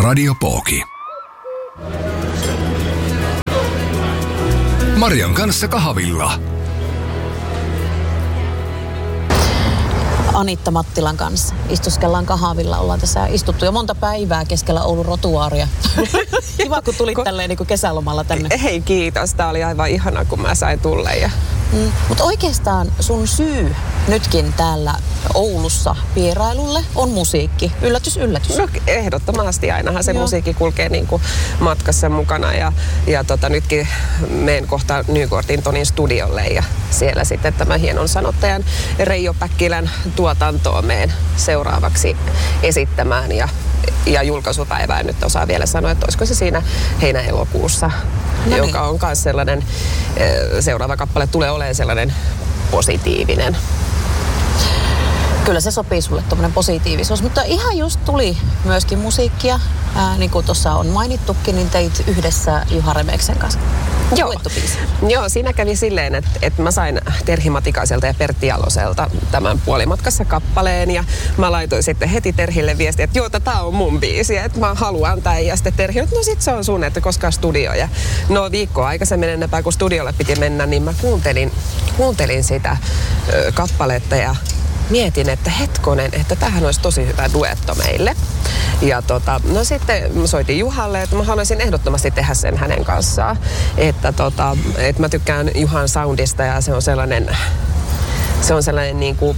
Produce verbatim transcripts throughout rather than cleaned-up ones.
Radio Pooki. Marian kanssa kahvilla. Anitta Mattilan kanssa. Istuskellaan kahvilla. Ollaan tässä istuttu jo monta päivää keskellä Oulun rotuaaria. Kiva, kun tulit Ko- tälleen niin kuin kesälomalla tänne. Hei, kiitos. Tää oli aivan ihana, kun mä sain tulla. Ja... Mm, mutta oikeastaan sun syy nytkin täällä Oulussa vierailulle on musiikki. Yllätys, yllätys. No ehdottomasti. Ainahan se Joo. musiikki kulkee niin kuin matkassa mukana. Ja, ja tota, nytkin menen kohta Nykvartin Tonin studiolle ja siellä sitten tämän hienon sanottajan Reijo Päkkilän tuotantoa menen seuraavaksi esittämään. Ja, ja julkaisupäivää en nyt osaa vielä sanoa, että olisiko se siinä heinä-elokuussa, no joka niin. on myös sellainen, seuraava kappale tulee olemaan sellainen positiivinen. Kyllä se sopii sulle, tuommoinen positiivisuus, mutta ihan just tuli myöskin musiikkia, ää, niin kuin tuossa on mainittukin, niin teit yhdessä Juha Remeksen kanssa. Joo. Joo, siinä kävi silleen, että, että mä sain Terhi Matikaiselta ja Pertti Jaloselta tämän puolimatkassa kappaleen ja mä laitoin sitten heti Terhille viestiä, että joo, tää on mun biisi, että mä haluan tämän ja sitten Terhi, että no sit se on sun, että koska studio. Ja no viikkoa aikaisemmin ennenpä, kun studiolle piti mennä, niin mä kuuntelin, kuuntelin sitä ö, kappaletta ja mietin, että hetkonen, että tämähän olisi tosi hyvä duetto meille. Ja tota, no sitten mä soitin Juhalle, että mä haluaisin ehdottomasti tehdä sen hänen kanssaan. Että tota, että mä tykkään Juhan soundista ja se on sellainen, se on sellainen niin kuin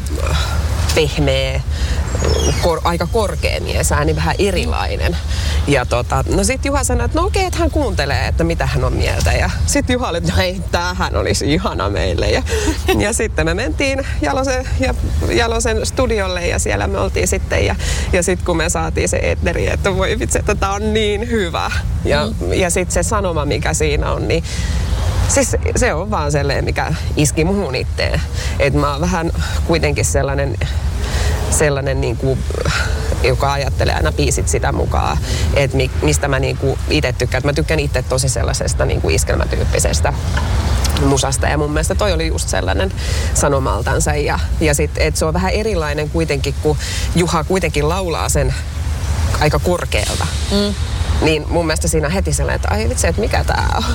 pehmeä, kor, aika korkea mies, ääni vähän erilainen. Ja tota, no sit Juha sanoi, että no okei, että hän kuuntelee, että mitä hän on mieltä. Ja sit Juha oli, että no hei, tämähän olisi ihana meille. Ja, ja sitten me mentiin Jalosen, ja, Jalosen studiolle ja siellä me oltiin sitten. Ja, ja sitten kun me saatiin se etneri, että voi vitsi, että tämä on niin hyvä. Ja, mm. ja sitten se sanoma, mikä siinä on, niin siis se on vaan sellainen, mikä iski muhun itteen. Että mä oon vähän kuitenkin sellainen, sellainen niin kuin, joka ajattelee aina biisit sitä mukaan, että mi, mistä mä niin kuin itse tykkään. Mä tykkään itse tosi sellaisesta niin kuin iskelmätyyppisestä musasta ja mun mielestä toi oli just sellainen sanomaltansa. Ja, ja sitten, että se on vähän erilainen kuitenkin, kun Juha kuitenkin laulaa sen aika korkealta. Mm. Niin mun mielestä siinä on heti sellainen, että ai vitsi, että mikä tää on.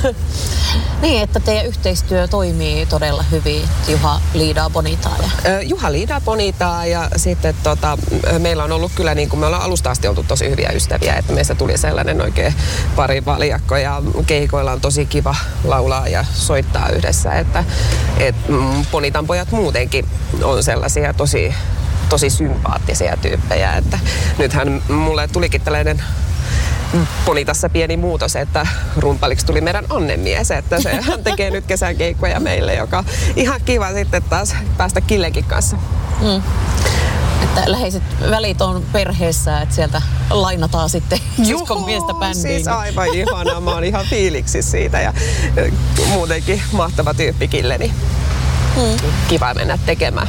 Niin, että teidän yhteistyö toimii todella hyvin. Juha liidaa Bonitaa. Ja... Juha liidaa Bonitaa ja sitten tota, meillä on ollut kyllä, niin kuin me ollaan alusta asti oltu tosi hyviä ystäviä, että meistä tuli sellainen oikein pari valjakko ja keikoilla on tosi kiva laulaa ja soittaa yhdessä. Että et, Bonitan pojat muutenkin on sellaisia tosi, tosi sympaattisia tyyppejä, että nythän mulle tulikin tällainen Bonitassa pieni muutos, että rumpaliksi tuli meidän Annemies, että se, hän tekee nyt kesän keikkoja meille, joka on ihan kiva sitten taas päästä Killekin kanssa. Mm. Että läheiset välit on perheessä, että sieltä lainataan sitten siskon miestä bändiin. Siis aivan ihanaa, mä oon ihan fiiliksi siitä ja muutenkin mahtava tyyppi Kille, niin mm. kiva mennä tekemään.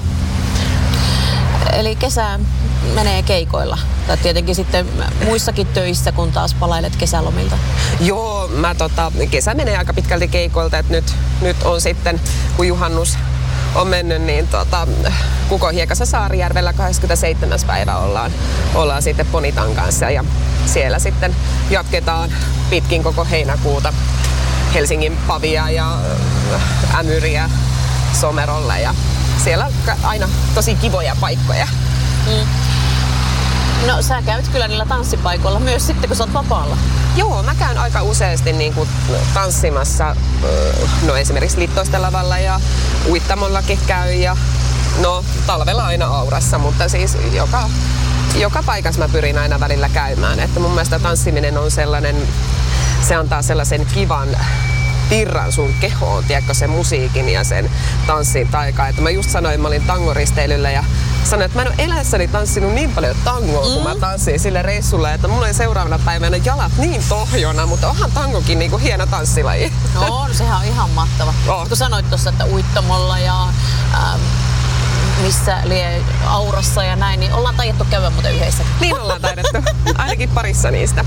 Eli kesä menee keikoilla. Tai tietenkin sitten muissakin töissä, kun taas palailet kesälomilta. Joo, mä tota, kesä menee aika pitkälti keikoilta, että nyt, nyt on sitten, kun juhannus on mennyt, niin tota, Kukonhiekassa Saarijärvellä kahdeskymmenesseitsemäs päivä ollaan, ollaan sitten Bonitan kanssa ja siellä sitten jatketaan pitkin koko heinäkuuta Helsingin Pavia ja Ämyriä Somerolle ja siellä on aina tosi kivoja paikkoja. Mm. No sä käyt kyllä niillä tanssipaikoilla myös sitten, kun sä oot vapaalla. Joo, mä käyn aika useasti niin kuin tanssimassa, no esimerkiksi Littoistelavalla ja Uittamollakin käy ja no talvella aina Aurassa, mutta siis joka, joka paikassa mä pyrin aina välillä käymään. Että mun mielestä tanssiminen on sellainen, se antaa sellaisen kivan tirran sun kehoon, tiedätkö, sen musiikin ja sen tanssin taikaa. Että mä just sanoin, mä olin tangoristeilyllä ja sanoin, että mä en ole eläessäni tanssinut niin paljon tangoa, mm. kun mä tanssin sille reissulle, että mulla oli seuraavana päivänä jalat niin tohjona, mutta onhan tangokin niinku hieno tanssilaji. No, no sehän on ihan mahtava. Oh. Kun sanoit tuossa, että Uittamolla ja ähm, missä lie Aurassa ja näin, niin ollaan taidettu käydä muuten yhdessä. Niin ollaan taidettu, ainakin parissa niistä.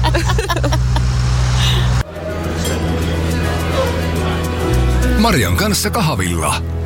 Marian kanssa kahvilla.